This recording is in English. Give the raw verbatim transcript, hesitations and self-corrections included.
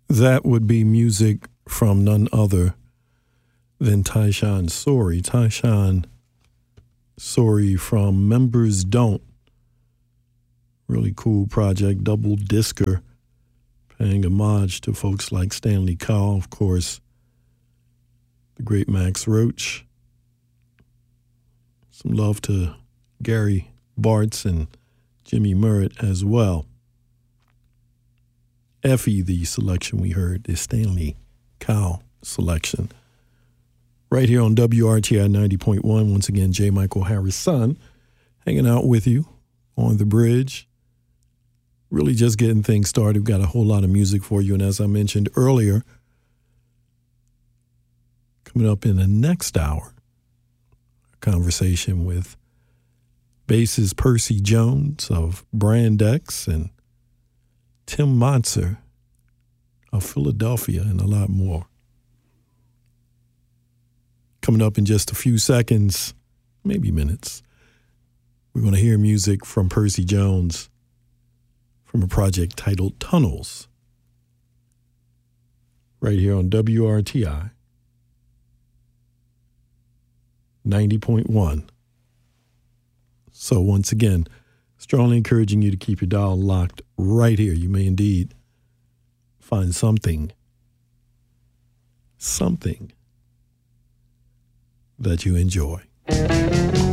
That would be music from none other than Tyshawn Sorey. Tyshawn Sorey from Members Don't. Really cool project, double discer, paying homage to folks like Stanley Cowell, of course, the great Max Roach. Some love to Gary Bartz and Jimmy Merritt as well. Effie, the selection we heard, the Stanley Cowell selection. Right here on W R T I ninety point one, once again, J. Michael Harris' son, hanging out with you on the bridge. Really just getting things started. We've got a whole lot of music for you. And as I mentioned earlier, coming up in the next hour, a conversation with bassist Percy Jones of Brand X and Tim Motzer of Philadelphia, and a lot more. Coming up in just a few seconds, maybe minutes, we're going to hear music from Percy Jones from a project titled Tunnels, right here on W R T I ninety point one. So once again, strongly encouraging you to keep your dial locked right here. You may indeed find something, something that you enjoy.